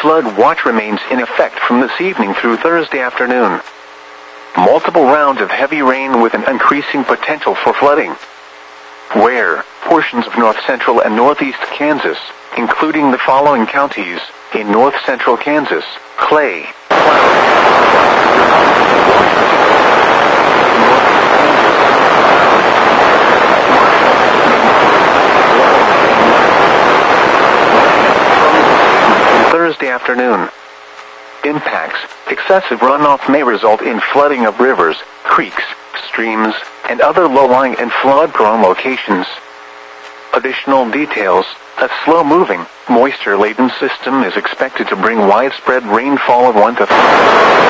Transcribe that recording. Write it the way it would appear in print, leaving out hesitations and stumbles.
flood watch remains in effect from this evening through Thursday afternoon. Multiple rounds of heavy rain with an increasing potential for flooding. Where portions of north central and northeast Kansas, including the following counties, in north central Kansas: Clay, Thursday afternoon. Impacts: excessive runoff may result in flooding of rivers, creeks, streams, and other low-lying and flood-prone locations. Additional details: a slow-moving, moisture-laden system is expected to bring widespread rainfall of 1 to 3